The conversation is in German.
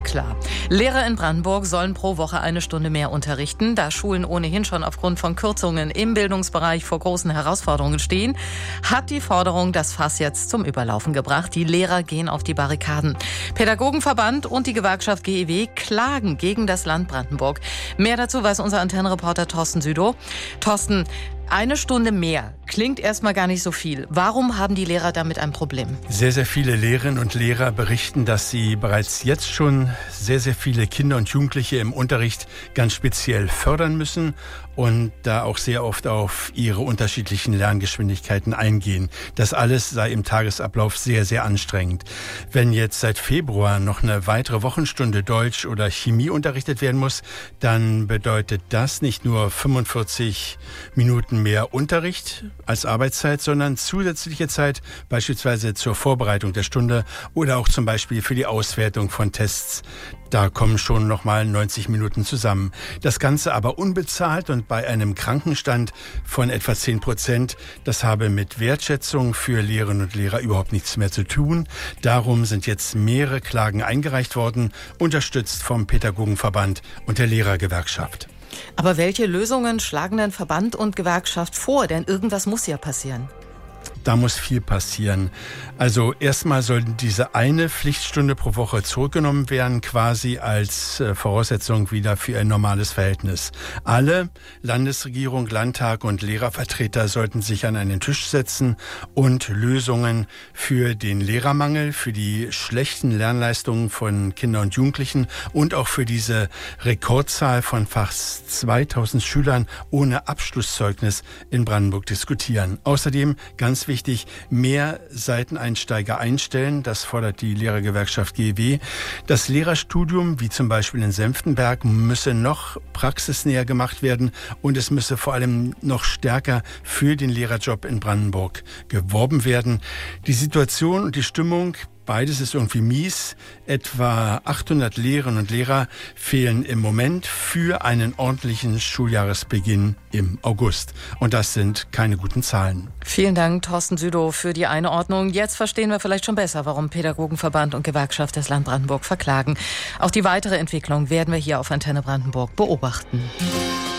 klar. Lehrer in Brandenburg sollen pro Woche 1 Stunde mehr unterrichten. Da Schulen ohnehin schon aufgrund von Kürzungen im Bildungsbereich vor großen Herausforderungen stehen, hat die Forderung das Fass jetzt zum Überlaufen gebracht. Die Lehrer gehen auf die Barrikaden. Pädagogenverband und die Gewerkschaft GEW klagen gegen das Land Brandenburg. Mehr dazu weiß unser Antennenreporter Thorsten Südow. Thorsten, 1 Stunde mehr klingt erstmal gar nicht so viel. Warum haben die Lehrer damit ein Problem? Sehr, sehr viele Lehrerinnen und Lehrer berichten, dass sie bereits jetzt schon sehr, sehr viele Kinder und Jugendliche im Unterricht ganz speziell fördern müssen und da auch sehr oft auf ihre unterschiedlichen Lerngeschwindigkeiten eingehen. Das alles sei im Tagesablauf sehr, sehr anstrengend. Wenn jetzt seit Februar noch eine weitere Wochenstunde Deutsch oder Chemie unterrichtet werden muss, dann bedeutet das nicht nur 45 Minuten mehr Unterricht als Arbeitszeit, sondern zusätzliche Zeit beispielsweise zur Vorbereitung der Stunde oder auch zum Beispiel für die Auswertung von Tests. Da kommen schon nochmal 90 Minuten zusammen. Das Ganze aber unbezahlt und bei einem Krankenstand von etwa 10%. Das habe mit Wertschätzung für Lehrerinnen und Lehrer überhaupt nichts mehr zu tun. Darum sind jetzt mehrere Klagen eingereicht worden, unterstützt vom Pädagogenverband und der Lehrergewerkschaft. Aber welche Lösungen schlagen denn Verband und Gewerkschaft vor? Denn irgendwas muss ja passieren. Da muss viel passieren. Also erstmal soll diese eine Pflichtstunde pro Woche zurückgenommen werden, quasi als Voraussetzung wieder für ein normales Verhältnis. Alle, Landesregierung, Landtag und Lehrervertreter sollten sich an einen Tisch setzen und Lösungen für den Lehrermangel, für die schlechten Lernleistungen von Kindern und Jugendlichen und auch für diese Rekordzahl von fast 2000 Schülern ohne Abschlusszeugnis in Brandenburg diskutieren. Außerdem, ganz wichtig, mehr Seiteneinsteiger einstellen. Das fordert die Lehrergewerkschaft GEW. Das Lehrerstudium, wie zum Beispiel in Senftenberg, müsse noch praxisnäher gemacht werden und es müsse vor allem noch stärker für den Lehrerjob in Brandenburg geworben werden. Die Situation und die Stimmung, beides ist irgendwie mies. Etwa 800 Lehrerinnen und Lehrer fehlen im Moment für einen ordentlichen Schuljahresbeginn im August. Und das sind keine guten Zahlen. Vielen Dank, Thorsten Südow, für die Einordnung. Jetzt verstehen wir vielleicht schon besser, warum Pädagogenverband und Gewerkschaft des Land Brandenburg verklagen. Auch die weitere Entwicklung werden wir hier auf Antenne Brandenburg beobachten.